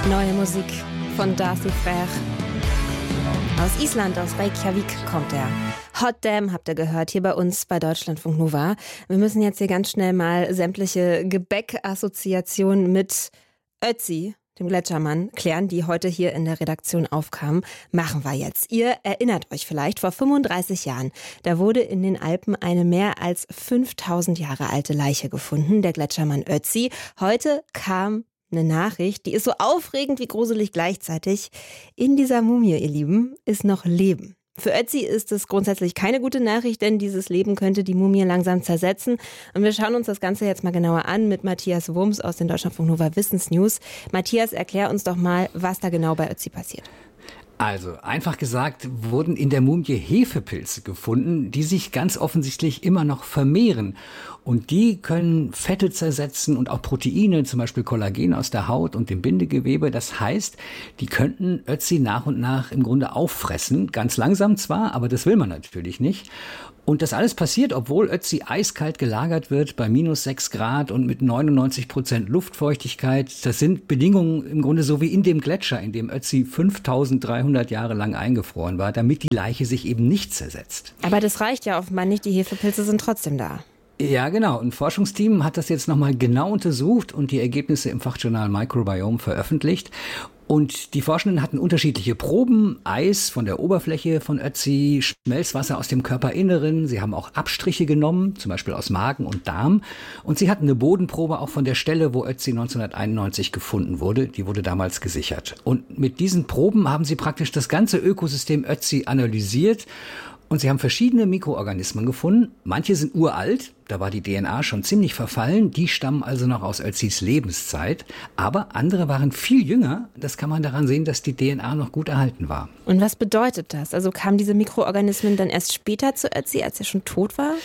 Neue Musik von Darcy Frère. Aus Island, aus Reykjavik kommt er. Hot Damn habt ihr gehört, hier bei uns bei Deutschlandfunk Nova. Wir müssen jetzt hier ganz schnell mal sämtliche Gebäckassoziationen mit Ötzi, dem Gletschermann, klären, die heute hier in der Redaktion aufkamen. Machen wir jetzt. Ihr erinnert euch vielleicht, vor 35 Jahren, da wurde in den Alpen eine mehr als 5000 Jahre alte Leiche gefunden, der Gletschermann Ötzi. Heute kam eine Nachricht, die ist so aufregend wie gruselig gleichzeitig. In dieser Mumie, ihr Lieben, ist noch Leben. Für Ötzi ist es grundsätzlich keine gute Nachricht, denn dieses Leben könnte die Mumie langsam zersetzen. Und wir schauen uns das Ganze jetzt mal genauer an mit Matthias Wurms aus den Deutschlandfunk Nova Wissensnews. Matthias, erklär uns doch mal, was da genau bei Ötzi passiert. Also, einfach gesagt, wurden in der Mumie Hefepilze gefunden, die sich ganz offensichtlich immer noch vermehren. Und die können Fette zersetzen und auch Proteine, zum Beispiel Kollagen aus der Haut und dem Bindegewebe. Das heißt, die könnten Ötzi nach und nach im Grunde auffressen. Ganz langsam zwar, aber das will man natürlich nicht. Und das alles passiert, obwohl Ötzi eiskalt gelagert wird bei -6 Grad und mit 99% Luftfeuchtigkeit. Das sind Bedingungen im Grunde so wie in dem Gletscher, in dem Ötzi 5300 Jahre lang eingefroren war, damit die Leiche sich eben nicht zersetzt. Aber das reicht ja offenbar nicht, die Hefepilze sind trotzdem da. Ja, genau. Ein Forschungsteam hat das jetzt nochmal genau untersucht und die Ergebnisse im Fachjournal Microbiome veröffentlicht. Und die Forschenden hatten unterschiedliche Proben, Eis von der Oberfläche von Ötzi, Schmelzwasser aus dem Körperinneren. Sie haben auch Abstriche genommen, zum Beispiel aus Magen und Darm. Und sie hatten eine Bodenprobe auch von der Stelle, wo Ötzi 1991 gefunden wurde. Die wurde damals gesichert. Und mit diesen Proben haben sie praktisch das ganze Ökosystem Ötzi analysiert. Und sie haben verschiedene Mikroorganismen gefunden. Manche sind uralt, da war die DNA schon ziemlich verfallen. Die stammen also noch aus Ötzis Lebenszeit. Aber andere waren viel jünger. Das kann man daran sehen, dass die DNA noch gut erhalten war. Und was bedeutet das? Also kamen diese Mikroorganismen dann erst später zu Ötzi, als er schon tot war?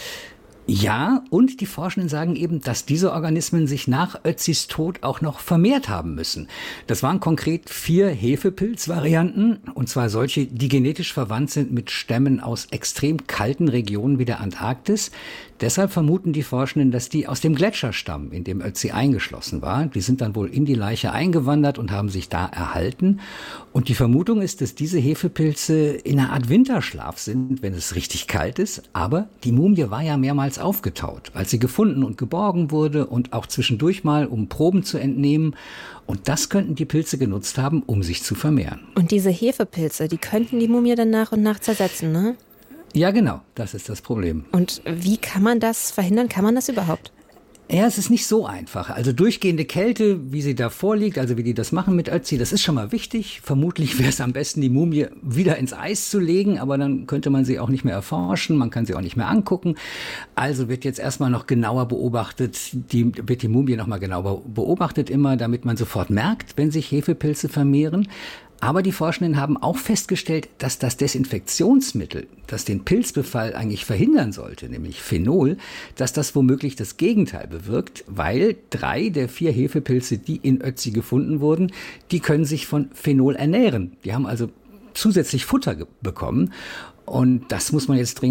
Ja, und die Forschenden sagen eben, dass diese Organismen sich nach Ötzis Tod auch noch vermehrt haben müssen. Das waren konkret 4 Hefepilz-Varianten, und zwar solche, die genetisch verwandt sind mit Stämmen aus extrem kalten Regionen wie der Antarktis. Deshalb vermuten die Forschenden, dass die aus dem Gletscher stammen, in dem Ötzi eingeschlossen war. Die sind dann wohl in die Leiche eingewandert und haben sich da erhalten. Und die Vermutung ist, dass diese Hefepilze in einer Art Winterschlaf sind, wenn es richtig kalt ist. Aber die Mumie war ja mehrmals aufgetaut, als sie gefunden und geborgen wurde und auch zwischendurch mal, um Proben zu entnehmen. Und das könnten die Pilze genutzt haben, um sich zu vermehren. Und diese Hefepilze, die könnten die Mumie dann nach und nach zersetzen, ne? Ja, genau. Das ist das Problem. Und wie kann man das verhindern? Kann man das überhaupt? Ja, es ist nicht so einfach. Also durchgehende Kälte, wie sie da vorliegt, also wie die das machen mit Ötzi, das ist schon mal wichtig. Vermutlich wäre es am besten, die Mumie wieder ins Eis zu legen, aber dann könnte man sie auch nicht mehr erforschen, man kann sie auch nicht mehr angucken. Also wird jetzt erstmal noch genauer beobachtet, wird die Mumie noch mal genauer beobachtet immer, damit man sofort merkt, wenn sich Hefepilze vermehren. Aber die Forschenden haben auch festgestellt, dass das Desinfektionsmittel, das den Pilzbefall eigentlich verhindern sollte, nämlich Phenol, dass das womöglich das Gegenteil bewirkt, weil 3 der 4 Hefepilze, die in Ötzi gefunden wurden, die können sich von Phenol ernähren. Die haben also zusätzlich Futter bekommen. Und das muss man jetzt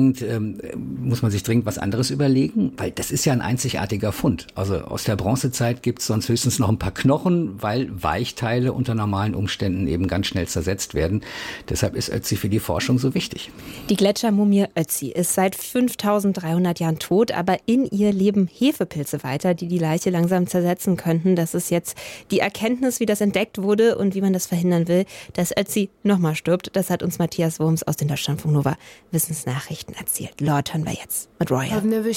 muss man sich dringend was anderes überlegen, weil das ist ja ein einzigartiger Fund. Also aus der Bronzezeit gibt es sonst höchstens noch ein paar Knochen, weil Weichteile unter normalen Umständen eben ganz schnell zersetzt werden. Deshalb ist Ötzi für die Forschung so wichtig. Die Gletschermumie Ötzi ist seit 5300 Jahren tot, aber in ihr leben Hefepilze weiter, die die Leiche langsam zersetzen könnten. Das ist jetzt die Erkenntnis, wie das entdeckt wurde und wie man das verhindern will, dass Ötzi nochmal stirbt. Das hat uns Matthias Wurms aus den Deutschlandfunk Nova Wissensnachrichten erzählt. Lord hören wir jetzt mit Royal.